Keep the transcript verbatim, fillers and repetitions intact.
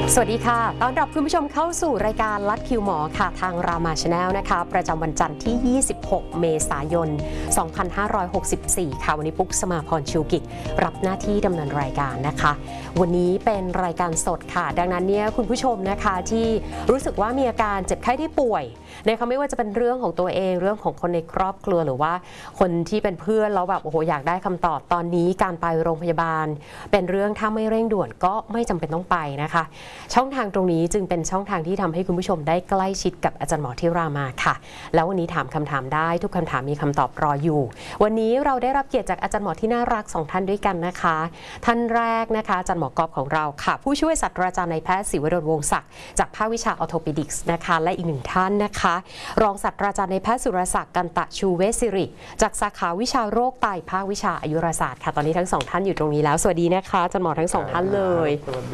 สวัสดีค่ะต้อนรับคุณผู้ชมเข้าสู่รายการลัดคิวหมอค่ะทางรามาชาแนลนะคะประจำวันจันทร์ที่ยี่สิบหกเมษายนสองพันห้าร้อยหกสิบสี่ค่ะวันนี้ปุ๊กสมาพรชิวกิจรับหน้าที่ดำเนินรายการนะคะวันนี้เป็นรายการสดค่ะดังนั้นเนี่ยคุณผู้ชมนะคะที่รู้สึกว่ามีอาการเจ็บไข้ได้ป่วยนะคะไม่ว่าจะเป็นเรื่องของตัวเองเรื่องของคนในครอบครัวหรือว่าคนที่เป็นเพื่อนแล้วแบบโอ้โหอยากได้คำตอบตอนนี้การไปโรงพยาบาลเป็นเรื่องถ้าไม่เร่งด่วนก็ไม่จำเป็นต้องไปนะคะช่องทางตรงนี้จึงเป็นช่องทางที่ทำให้คุณผู้ชมได้ใกล้ชิดกับอาจารย์หมอที่รามาค่ะแล้ววันนี้ถามคำถามได้ทุกคำถามมีคำตอบรออยู่วันนี้เราได้รับเกียรติจากอาจารย์หมอที่น่ารักสองท่านด้วยกันนะคะท่านแรกนะคะอาจารย์หมอกอบของเราค่ะผู้ช่วยศาสตราจารย์นายแพทย์ศิวดลวงศ์ศักดิ์จากภาควิชาออร์โทปิดิกส์นะคะและอีกหนึ่งท่านนะคะรองศาสตราจารย์นายแพทย์สุรศักดิ์กันตะชูเวชศิริจากสาขาวิชาโรคไตภาควิชาอายุรศาสตร์ค่ะตอนนี้ทั้งสองท่านอยู่ตรงนี้แล้วสวัสดีนะคะอาจารย์หมอทั้งสองท่านเลย